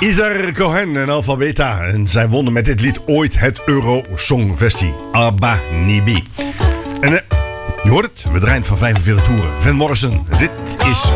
Isar Cohen en Alpha Beta. En zij wonnen met dit lied ooit het Eurosongfestival. Abba Nibi. En je hoort het, we draaien van 45 toeren. Van Morrison, dit is